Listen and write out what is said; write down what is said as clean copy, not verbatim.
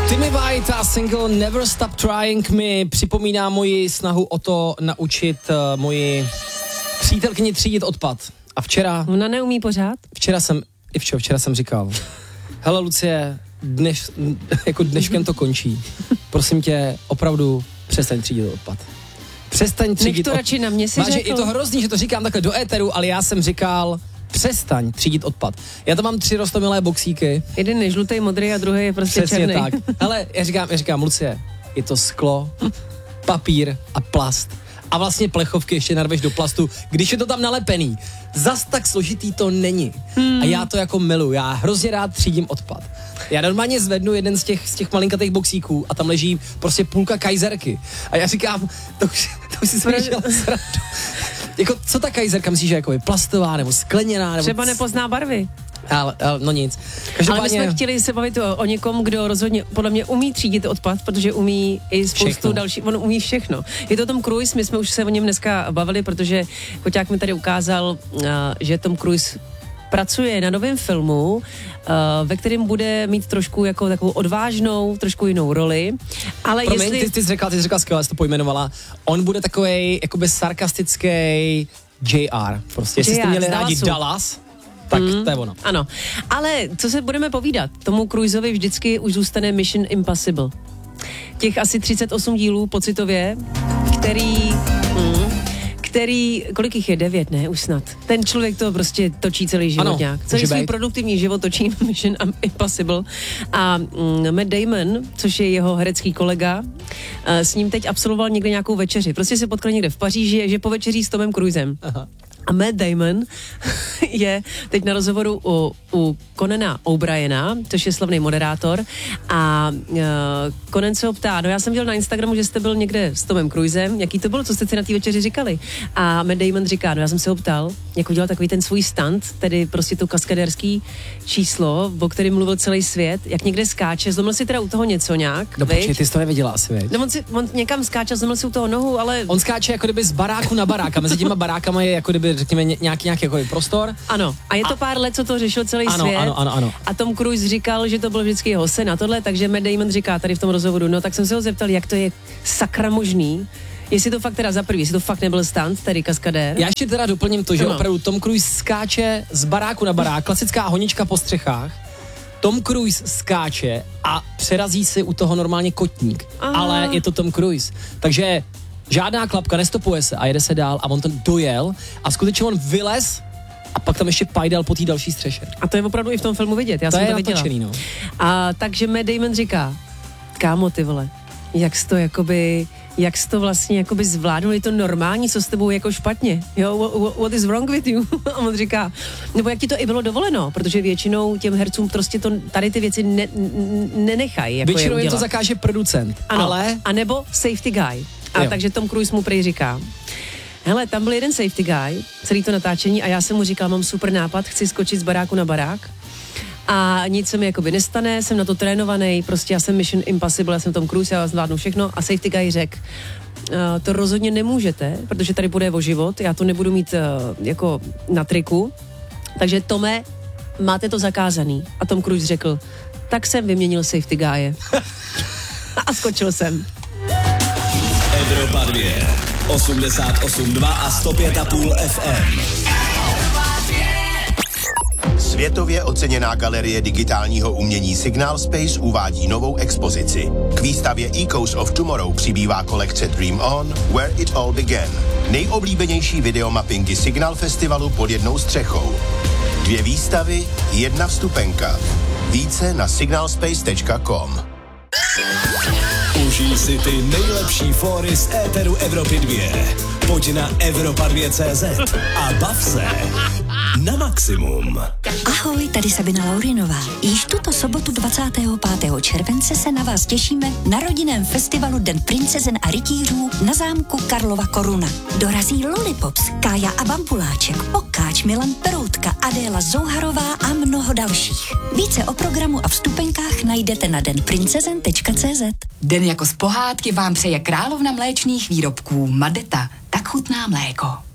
Timmy White a single Never Stop Trying mi připomíná moji snahu o to naučit moji přítelkyni třídit odpad. A včera... Ona neumí pořád? Včera jsem říkal, hele Lucie, dneškem to končí. Prosím tě, opravdu přestaň třídit odpad. Přestaň třídit odpad. Nech to radši na mě si řekl. Je to hrozný, že to říkám takhle do éteru, ale já jsem říkal, přestaň třídit odpad. Já tam mám 3 roztomilé boxíky. Jeden je žlutý, modrý a druhý je prostě černý. Přesně tak. Hele, já říkám, Lucie, je to sklo, papír a plast. A vlastně plechovky ještě narveš do plastu, když je to tam nalepený. Zas tak složitý to není. A já to jako miluji. Já hrozně rád třídím odpad. Já normálně zvednu jeden z těch malinkatých boxíků a tam leží prostě půlka kajzerky. A já říkám, to už si svěděl srandu. Jako, co ta kajzerka myslíš, že jako je plastová nebo skleněná? Nebo třeba nepozná barvy. Ale no nic. Ale my jsme chtěli se bavit o někom, kdo rozhodně podle mě umí třídit odpad, protože umí i spoustu dalších, on umí všechno. Je to Tom Cruise, my jsme už se o něm dneska bavili, protože Koťák mi tady ukázal, že Tom Cruise pracuje na novém filmu, ve kterém bude mít trošku jako takovou odvážnou, trošku jinou roli. Ale promiň, ty jsi řekla skvěle, jsi to pojmenovala. On bude takovej jakoby sarkastický JR. Prostě, jestli jste měli rádi Dallas, tak to je ono. Ano, ale co se budeme povídat? Tomu Cruiseovi vždycky už zůstane Mission Impossible. Těch asi 38 dílů pocitově, který, kolik jich je? 9, ne? Už snad. Ten člověk to prostě točí celý život nějak. Celý svůj produktivní život točí Mission Impossible. A Matt Damon, což je jeho herecký kolega, s ním teď absolvoval někde nějakou večeři. Prostě se potkal někde v Paříži, že povečeří s Tomem Cruisem. Aha. A Matt Damon je teď na rozhovoru u Conana O'Briena, což je slavný moderátor, a Conan se ho ptá, no já jsem viděl na Instagramu, že jste byl někde s Tomem Cruisem, jaký to bylo, co jste si na té večeři říkali? A Matt Damon říká, no já jsem se ho ptal, jak udělal takový ten svůj stunt, tedy prostě to kaskadérský číslo, o kterém mluvil celý svět, jak někde skáče, zlomil si teda u toho něco nějak. No počkej, ty jsi to nevěděla asi, veď? No on někam skáče, zlomil si u toho nohu, ale... On skáče jako kdyby z baráku na barák, a mezi těma barákama je jako kdyby, řekněme, nějaký jako prostor. Ano, a je to pár let, co to řešil celý svět. Ano. A Tom Cruise říkal, že to byl vždycky jeho sen a tohle, takže Matt Damon říká tady v tom rozhovoru, no tak jsem se ho zeptal, jak to je sakra možný, jestli to fakt teda za prvý, jestli to fakt nebyl stunt, tedy kaskadér. Já ještě teda doplním to, že opravdu Tom Cruise skáče z baráku na barák, klasická honička po střechách. Tom Cruise skáče a přerazí si u toho normálně kotník, ale je to Tom Cruise. Takže žádná klapka, nestopuje se a jede se dál a on to dojel a skutečně on vylez a pak tam ještě pajdal po té další střeše. A to je opravdu i v tom filmu vidět, já jsem to viděla. Natočený, no. A takže Matt Damon říká, kámo ty vole, jak jsi to vlastně jakoby zvládnul, je to normální, co s tebou jako špatně, jo, what is wrong with you? A on říká, nebo jak ti to i bylo dovoleno, protože většinou těm hercům prostě to, tady ty věci nenechají jako většinou jim to zakáže producent, ano, ale... A nebo safety guy. A takže Tom Cruise mu prej říká, hele, tam byl jeden safety guy, celý to natáčení a já jsem mu říkal, mám super nápad, chci skočit z baráku na barák a nic se mi jakoby nestane, jsem na to trénovaný, prostě já jsem Mission Impossible, já jsem Tom Cruise, já zvládnu všechno a safety guy řekl, to rozhodně nemůžete, protože tady bude o život, já to nebudu mít jako na triku, takže Tome, máte to zakázaný. A Tom Cruise řekl, tak jsem vyměnil safety guye. A skočil jsem. Evropa 2, 88,2 a 105,5 FM. Světově oceněná galerie digitálního umění Signal Space uvádí novou expozici. K výstavě Echoes of Tomorrow přibývá kolekce Dream On, Where It All Began. Nejoblíbenější videomappingy Signal Festivalu pod jednou střechou. 2 výstavy, 1 vstupenka. Více na signalspace.com. Užij si ty nejlepší fóry z éteru Evropy 2. Pojď na Evropa2.cz a bav se na maximum. Ahoj, tady Sabina Laurinová. Již tuto sobotu 25. července se na vás těšíme na rodinném festivalu Den princezen a rytířů na zámku Karlova Koruna. Dorazí Lollipops, Kája a Bambuláček, Pokáč, Milan Peroutka, Adéla Zouharová a mnoho dalších. Více o programu a vstupenkách najdete na denprincezen.cz. Den jako z pohádky vám přeje královna mléčných výrobků Madeta. Tak chutná mléko.